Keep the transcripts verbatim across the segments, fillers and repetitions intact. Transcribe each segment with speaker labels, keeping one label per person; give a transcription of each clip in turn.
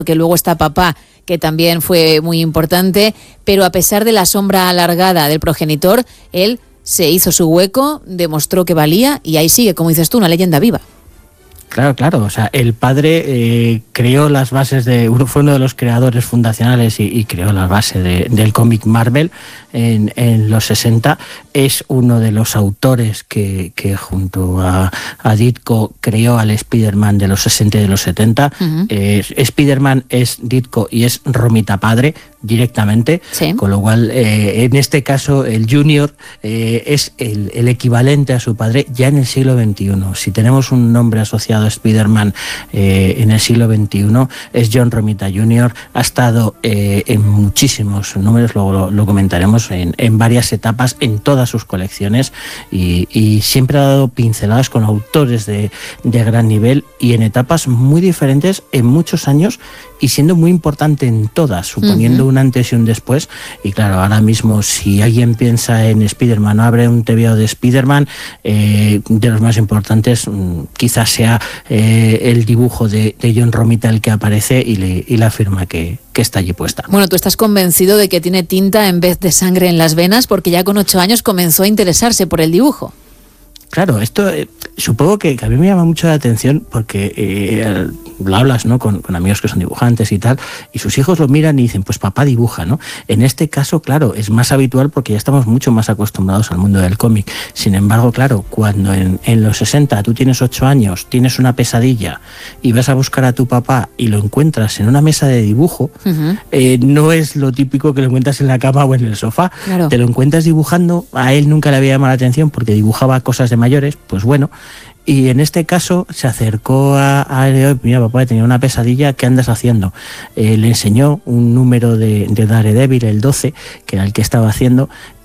Speaker 1: que luego está papá, que también fue muy importante, pero a pesar de la sombra alargada del progenitor, él se hizo su hueco, demostró que valía y ahí sigue, como dices tú, una leyenda viva.
Speaker 2: Claro, claro. O sea, el padre eh, creó las bases de... Uno, fue uno de los creadores fundacionales y, y creó las bases de, del cómic Marvel en, en los sesenta. Es uno de los autores que, que junto a, a Ditko creó al Spider-Man de los sesenta y de los setenta. Uh-huh. Eh, Spider-Man es Ditko y es Romita padre directamente, sí. Con lo cual eh, en este caso el Junior eh, es el, el equivalente a su padre ya en el siglo veintiuno. Si tenemos un nombre asociado a Spider-Man eh, en el siglo veintiuno es John Romita junior Ha estado eh, en muchísimos números, luego lo, lo comentaremos, en, en varias etapas, en todas sus colecciones y, y siempre ha dado pinceladas con autores de, de gran nivel y en etapas muy diferentes en muchos años y siendo muy importante en todas, suponiendo uh-huh. un antes y un después. Y claro, ahora mismo si alguien piensa en Spider-Man o abre un tebeo de Spider-Man, eh, de los más importantes quizás sea eh, el dibujo de, de John Romita el que aparece y, le, y la firma que, que está allí puesta.
Speaker 1: Bueno, tú estás convencido de que tiene tinta en vez de sangre en las venas porque ya con ocho años comenzó a interesarse por el dibujo.
Speaker 2: Claro, esto eh, supongo que, que a mí me llama mucho la atención porque eh, lo hablas, ¿no? Con, con amigos que son dibujantes y tal, y sus hijos lo miran y dicen, pues papá dibuja, ¿no? En este caso, claro, es más habitual porque ya estamos mucho más acostumbrados al mundo del cómic. Sin embargo, claro, cuando en, en los sesenta tú tienes ocho años, tienes una pesadilla y vas a buscar a tu papá y lo encuentras en una mesa de dibujo, uh-huh. eh, no es lo típico que lo encuentras en la cama o en el sofá. Claro. Te lo encuentras dibujando, a él nunca le había llamado la atención porque dibujaba cosas de mayores, pues bueno, y en este caso se acercó a, a él, mira papá, tenía una pesadilla, ¿qué andas haciendo? Eh, le enseñó un número de, de Daredevil, el doce, que era el que estaba haciendo,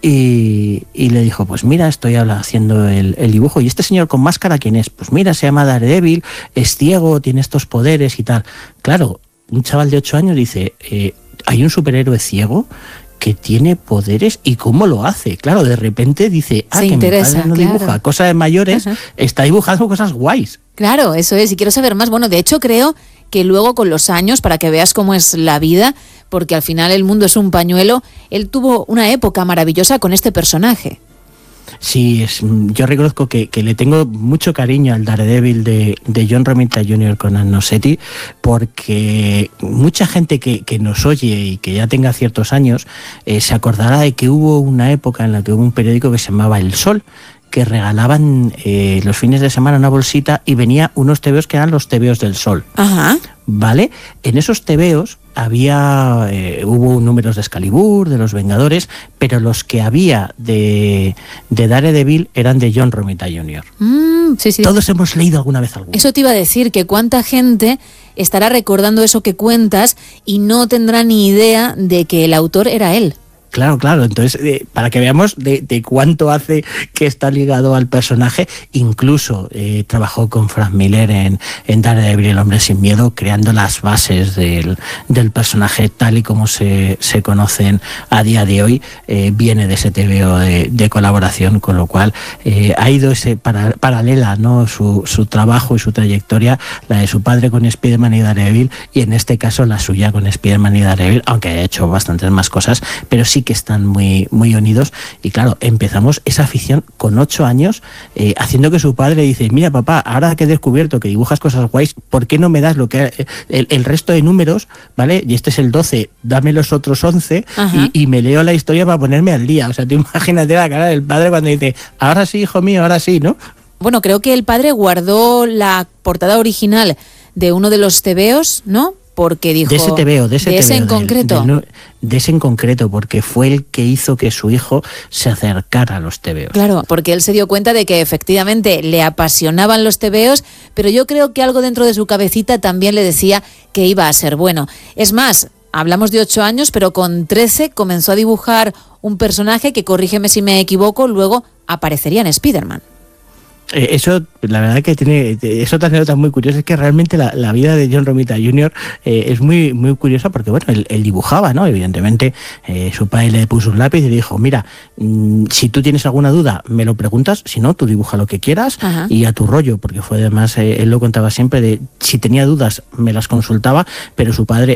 Speaker 2: y, y le dijo, pues mira, estoy haciendo el, el dibujo, y este señor con máscara, ¿quién es? Pues mira, se llama Daredevil, es ciego, tiene estos poderes y tal. Claro, un chaval de ocho años dice, eh, ¿hay un superhéroe ciego que tiene poderes y cómo lo hace? Claro, de repente dice, ah,
Speaker 1: se
Speaker 2: que
Speaker 1: interesa,
Speaker 2: mi padre no
Speaker 1: claro.
Speaker 2: dibuja cosas de mayores, uh-huh. está dibujando cosas guays.
Speaker 1: Claro, eso es, y quiero saber más. Bueno, de hecho creo que luego con los años, para que veas cómo es la vida, porque al final el mundo es un pañuelo, él tuvo una época maravillosa con este personaje.
Speaker 2: Sí, es, yo reconozco que, que le tengo mucho cariño al Daredevil de, de John Romita junior con Ann Nocenti, porque mucha gente que, que nos oye y que ya tenga ciertos años eh, se acordará de que hubo una época en la que hubo un periódico que se llamaba El Sol, que regalaban eh, los fines de semana una bolsita y venía unos tebeos que eran los tebeos del Sol.
Speaker 1: Ajá.
Speaker 2: ¿Vale? En esos tebeos había, eh, hubo números de Excalibur, de los Vengadores, pero los que había de, de Daredevil eran de John Romita junior
Speaker 1: Mm, sí, sí.
Speaker 2: Todos hemos leído alguna vez alguno.
Speaker 1: Eso te iba a decir, que cuánta gente estará recordando eso que cuentas y no tendrá ni idea de que el autor era él.
Speaker 2: Claro, claro. Entonces, eh, para que veamos de, de cuánto hace que está ligado al personaje, incluso eh, trabajó con Frank Miller en, en Daredevil, el hombre sin miedo, creando las bases del, del personaje tal y como se, se conocen a día de hoy. Eh, viene de ese tebeo de, de colaboración, con lo cual eh, ha ido ese para, paralela, ¿no? Su, su trabajo y su trayectoria, la de su padre con Spider-Man y Daredevil, y en este caso la suya con Spider-Man y Daredevil, aunque haya hecho bastantes más cosas, pero sí que están muy, muy unidos. Y claro, empezamos esa afición con ocho años, eh, haciendo que su padre dice, mira papá, ahora que he descubierto que dibujas cosas guays, ¿por qué no me das lo que el, el resto de números, ¿vale? Y este es el doce, dame los otros once y, y me leo la historia para ponerme al día. O sea, tú imagínate la cara del padre cuando dice, ahora sí, hijo mío, ahora sí, ¿no?
Speaker 1: Bueno, creo que el padre guardó la portada original de uno de los tebeos, ¿no? Porque dijo...
Speaker 2: De ese tebeo, de ese,
Speaker 1: de ese
Speaker 2: tebeo,
Speaker 1: en
Speaker 2: del,
Speaker 1: concreto.
Speaker 2: Del, de ese en concreto, porque fue el que hizo que su hijo se acercara a los tebeos.
Speaker 1: Claro, porque él se dio cuenta de que efectivamente le apasionaban los tebeos, pero yo creo que algo dentro de su cabecita también le decía que iba a ser bueno. Es más, hablamos de ocho años, pero con trece comenzó a dibujar un personaje que, corrígeme si me equivoco, luego aparecería en Spider-Man.
Speaker 2: Eh, eso, la verdad que tiene, es otra anécdota muy curiosa, es que realmente la, la vida de John Romita junior eh, es muy muy curiosa porque, bueno, él, él dibujaba, ¿no? Evidentemente, eh, su padre le puso un lápiz y le dijo, mira, mmm, si tú tienes alguna duda, me lo preguntas, si no, tú dibuja lo que quieras. Ajá. Y a tu rollo, porque fue además, eh, él lo contaba siempre, de si tenía dudas, me las consultaba, pero su padre